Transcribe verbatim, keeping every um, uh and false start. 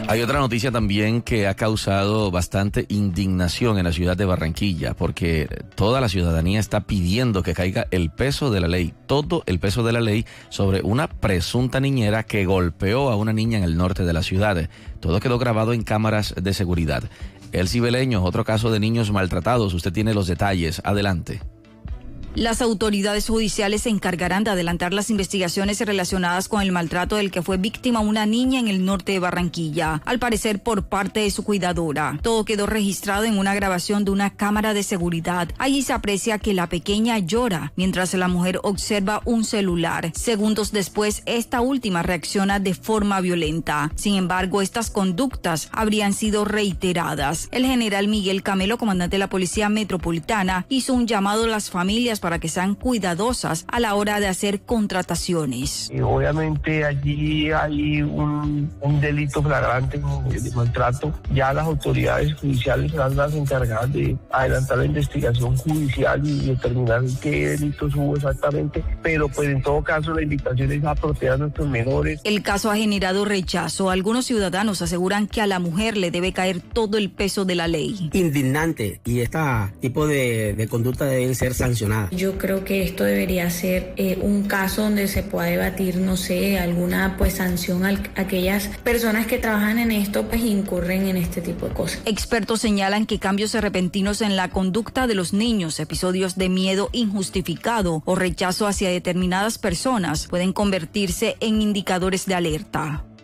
Hay otra noticia también que ha causado bastante indignación en la ciudad de Barranquilla, porque toda la ciudadanía está pidiendo que caiga el peso de la ley, todo el peso de la ley sobre una presunta niñera que golpeó a una niña en el norte de la ciudad. Todo quedó grabado en cámaras de seguridad. El Cibeleño, otro caso de niños maltratados. Usted tiene los detalles. Adelante. Las autoridades judiciales se encargarán de adelantar las investigaciones relacionadas con el maltrato del que fue víctima una niña en el norte de Barranquilla, al parecer por parte de su cuidadora. Todo quedó registrado en una grabación de una cámara de seguridad. Allí se aprecia que la pequeña llora mientras la mujer observa un celular. Segundos después, esta última reacciona de forma violenta. Sin embargo, estas conductas habrían sido reiteradas. El general Miguel Camelo, comandante de la Policía Metropolitana, hizo un llamado a las familias para que sean cuidadosas a la hora de hacer contrataciones. Y obviamente allí hay un, un delito flagrante de maltrato. Ya las autoridades judiciales serán las encargadas de adelantar la investigación judicial y determinar qué delitos hubo exactamente, pero pues en todo caso la invitación es a proteger a nuestros menores. El caso ha generado rechazo. Algunos ciudadanos aseguran que a la mujer le debe caer todo el peso de la ley. Indignante, y este tipo de, de conducta deben ser sancionadas. Yo creo que esto debería ser eh, un caso donde se pueda debatir, no sé, alguna pues sanción a aquellas personas que trabajan en esto, pues incurren en este tipo de cosas. Expertos señalan que cambios repentinos en la conducta de los niños, episodios de miedo injustificado o rechazo hacia determinadas personas pueden convertirse en indicadores de alerta.